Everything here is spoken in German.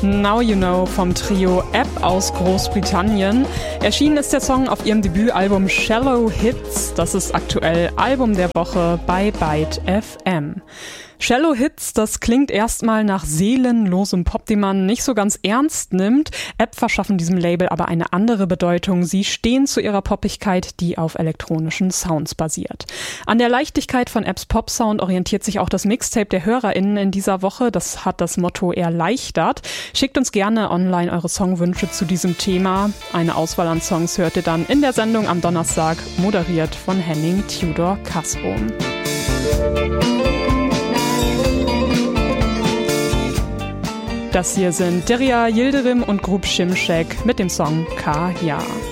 Now You Know vom Trio App aus Großbritannien. Erschienen ist der Song auf ihrem Debütalbum Shallow Hits. Das ist aktuell Album der Woche bei Byte FM. Shallow Hits, das klingt erstmal nach seelenlosem Pop, den man nicht so ganz ernst nimmt. App verschaffen diesem Label aber eine andere Bedeutung. Sie stehen zu ihrer Poppigkeit, die auf elektronischen Sounds basiert. An der Leichtigkeit von Apps Pop-Sound orientiert sich auch das Mixtape der HörerInnen in dieser Woche. Das hat das Motto erleichtert. Schickt uns gerne online eure Songwünsche zu diesem Thema. Eine Auswahl an Songs hört ihr dann in der Sendung am Donnerstag, moderiert von Henning Tudor Kasbohm. Das hier sind Derya Yildirim und Grup Şimşek mit dem Song Kaya.